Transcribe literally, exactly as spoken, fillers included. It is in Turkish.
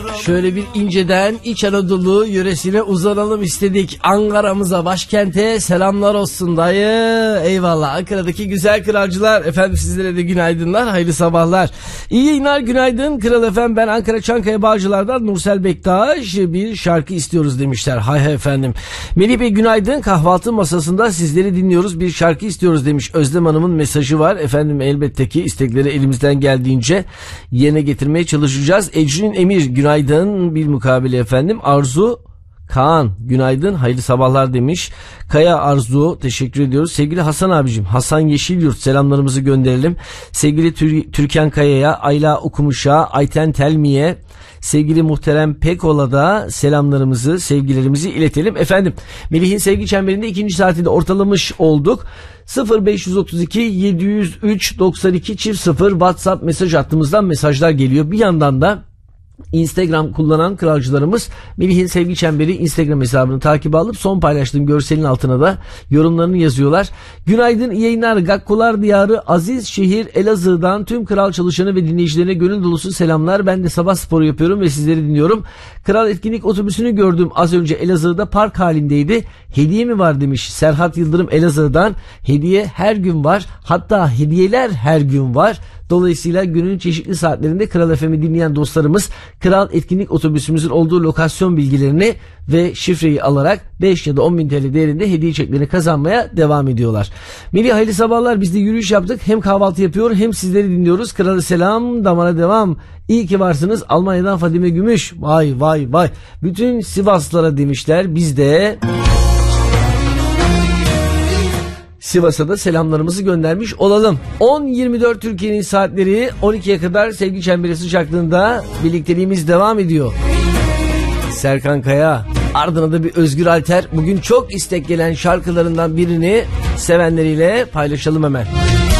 Şöyle bir inceden İç Anadolu yöresine uzanalım istedik. Ankara'mıza, başkente selamlar olsun dayı. Eyvallah. Ankara'daki güzel kralcılar. Efendim sizlere de günaydınlar, hayırlı sabahlar. İyi yayınlar, günaydın. Kral efendim, ben Ankara Çankaya Bağcılar'dan Nursel Bektaş, bir şarkı istiyoruz demişler. Hay hay efendim. Melih Bey günaydın. Kahvaltı masasında sizleri dinliyoruz, bir şarkı istiyoruz demiş. Özlem Hanım'ın mesajı var. Efendim elbette ki istekleri elimizden geldiğince yerine getirmeye çalışacağız. Ecrin Emir günaydın. Bir mukabele efendim. Arzu Kaan günaydın, hayırlı sabahlar demiş. Kaya Arzu teşekkür ediyoruz. Sevgili Hasan abicim, Hasan Yeşilyurt, selamlarımızı gönderelim. Sevgili Tür- Türkan Kaya'ya, Ayla Okumuş'a, Ayten Telmi'ye, sevgili Muhterem Pekol'a da selamlarımızı, sevgilerimizi iletelim. Efendim Melih'in sevgi çemberinde ikinci saatinde ortalamış olduk. sıfır beş otuz iki yedi yüz üç doksan iki çift sıfır WhatsApp mesaj hattımızdan mesajlar geliyor. Bir yandan da Instagram kullanan kralcılarımız Melih'in Sevgi Çemberi Instagram hesabını takip alıp son paylaştığım görselin altına da yorumlarını yazıyorlar. Günaydın, iyi yayınlar. Gakkular Diyarı Aziz Şehir Elazığ'dan tüm kral çalışanı ve dinleyicilerine gönül dolusu selamlar. Ben de sabah sporu yapıyorum ve sizleri dinliyorum. Kral etkinlik otobüsünü gördüm az önce, Elazığ'da park halindeydi. Hediye mi var demiş Serhat Yıldırım Elazığ'dan. Hediye her gün var, hatta hediyeler her gün var. Dolayısıyla günün çeşitli saatlerinde Kral F M'i dinleyen dostlarımız Kral etkinlik otobüsümüzün olduğu lokasyon bilgilerini ve şifreyi alarak beş ya da on bin T L değerinde hediye çeklerini kazanmaya devam ediyorlar. Melih hayırlı sabahlar, biz de yürüyüş yaptık, hem kahvaltı yapıyor hem sizleri dinliyoruz. Kral'a selam, damara devam. İyi ki varsınız. Almanya'dan Fadime Gümüş. Vay vay vay. Bütün Sivaslılara demişler, biz de Sivas'a da selamlarımızı göndermiş olalım. on yirmi dört Türkiye'nin saatleri, on ikiye kadar sevgi çemberi sıcaklığında birlikteliğimiz devam ediyor. Serkan Kaya, ardına da bir Özgür Alter. Bugün çok istek gelen şarkılarından birini sevenleriyle paylaşalım hemen.